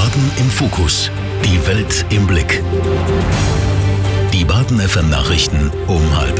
Baden im Fokus. Die Welt im Blick. Die Baden FM Nachrichten um 12:30.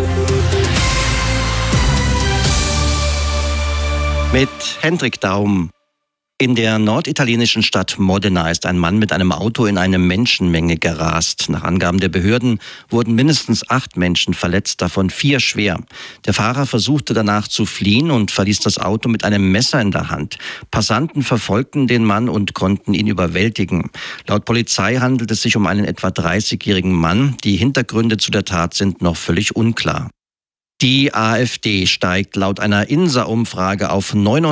Mit Hendrik Daum. In der norditalienischen Stadt Modena ist ein Mann mit einem Auto in eine Menschenmenge gerast. Nach Angaben der Behörden wurden mindestens 8 Menschen verletzt, davon 4 schwer. Der Fahrer versuchte danach zu fliehen und verließ das Auto mit einem Messer in der Hand. Passanten verfolgten den Mann und konnten ihn überwältigen. Laut Polizei handelt es sich um einen etwa 30-jährigen Mann. Die Hintergründe zu der Tat sind noch völlig unklar. Die AfD steigt laut einer INSA-Umfrage auf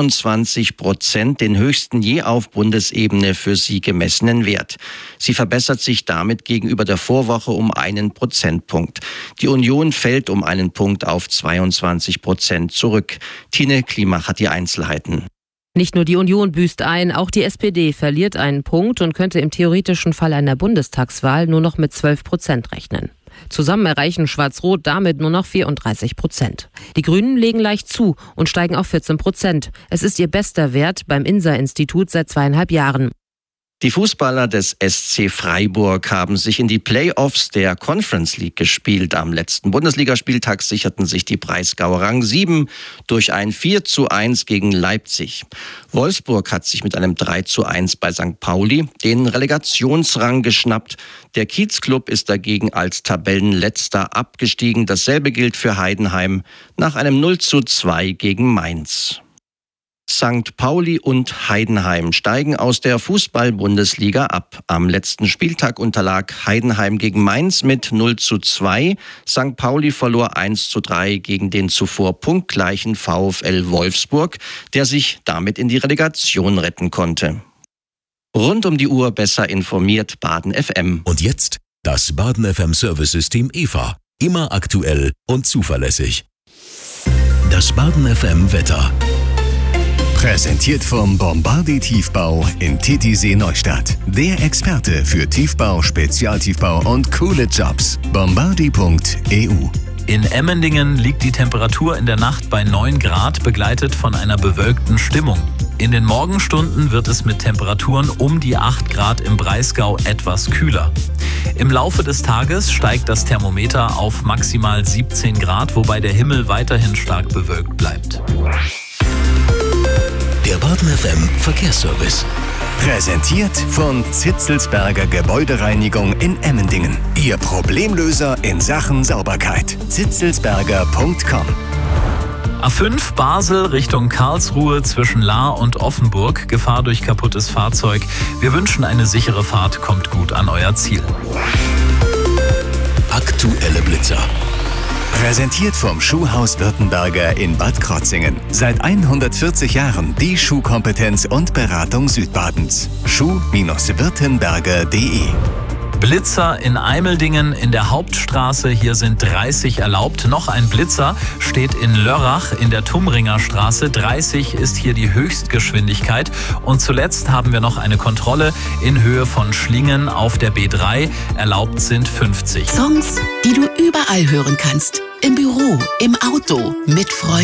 29%, den höchsten je auf Bundesebene für sie gemessenen Wert. Sie verbessert sich damit gegenüber der Vorwoche um 1 Prozentpunkt. Die Union fällt um 1 Punkt auf 22% zurück. Tine Klimach hat die Einzelheiten. Nicht nur die Union büßt ein, auch die SPD verliert einen Punkt und könnte im theoretischen Fall einer Bundestagswahl nur noch mit 12% rechnen. Zusammen erreichen Schwarz-Rot damit nur noch 34%. Die Grünen legen leicht zu und steigen auf 14%. Es ist ihr bester Wert beim INSA-Institut seit 2,5 Jahren. Die Fußballer des SC Freiburg haben sich in die Playoffs der Conference League gespielt. Am letzten Bundesligaspieltag sicherten sich die Breisgauer Rang 7 durch ein 4:1 gegen Leipzig. Wolfsburg hat sich mit einem 3:1 bei St. Pauli den Relegationsrang geschnappt. Der Kiezclub ist dagegen als Tabellenletzter abgestiegen. Dasselbe gilt für Heidenheim nach einem 0:2 gegen Mainz. St. Pauli und Heidenheim steigen aus der Fußball-Bundesliga ab. Am letzten Spieltag unterlag Heidenheim gegen Mainz mit 0:2. St. Pauli verlor 1:3 gegen den zuvor punktgleichen VfL Wolfsburg, der sich damit in die Relegation retten konnte. Rund um die Uhr besser informiert Baden FM. Und jetzt das Baden FM Service-System EVA. Immer aktuell und zuverlässig. Das Baden FM Wetter. Präsentiert vom Bombardier Tiefbau in Titisee Neustadt. Der Experte für Tiefbau, Spezialtiefbau und coole Jobs. Bombardier.eu. In Emmendingen liegt die Temperatur in der Nacht bei 9 Grad, begleitet von einer bewölkten Stimmung. In den Morgenstunden wird es mit Temperaturen um die 8 Grad im Breisgau etwas kühler. Im Laufe des Tages steigt das Thermometer auf maximal 17 Grad, wobei der Himmel weiterhin stark bewölkt bleibt. Der Baden FM Verkehrsservice. Präsentiert von Zitzelsberger Gebäudereinigung in Emmendingen. Ihr Problemlöser in Sachen Sauberkeit. zitzelsberger.com. A5 Basel Richtung Karlsruhe zwischen Lahr und Offenburg. Gefahr durch kaputtes Fahrzeug. Wir wünschen eine sichere Fahrt. Kommt gut an euer Ziel. Aktuelle Blitzer. Präsentiert vom Schuhhaus Württemberger in Bad Krotzingen. Seit 140 Jahren die Schuhkompetenz und Beratung Südbadens. Schuh-württemberger.de. Blitzer in Eimeldingen in der Hauptstraße. Hier sind 30 erlaubt. Noch ein Blitzer steht in Lörrach in der Tumringer Straße. 30 ist hier die Höchstgeschwindigkeit. Und zuletzt haben wir noch eine Kontrolle in Höhe von Schlingen auf der B3. Erlaubt sind 50. Songs, die du überall hören kannst. Im Büro, im Auto, mit Freunden.